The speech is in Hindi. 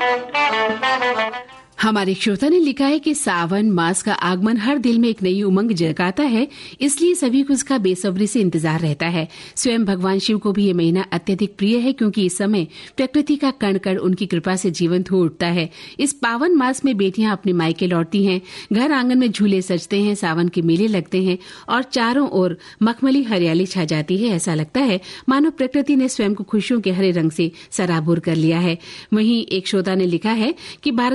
हमारे श्रोता ने लिखा है कि सावन मास का आगमन हर दिल में एक नई उमंग जगाता है, इसलिए सभी को इसका बेसब्री से इंतजार रहता है। स्वयं भगवान शिव को भी ये महीना अत्यधिक प्रिय है, क्योंकि इस समय प्रकृति का कण कण उनकी कृपा से जीवंत हो उठता है। इस पावन मास में बेटियां अपने मायके लौटती हैं, घर आंगन में झूले सजते हैं, सावन के मेले लगते हैं और चारों ओर मखमली हरियाली छा जाती है। ऐसा लगता है मानो प्रकृति ने स्वयं को खुशियों के हरे रंग से सराबोर कर लिया है। वहीं एक श्रोता ने लिखा है कि भारत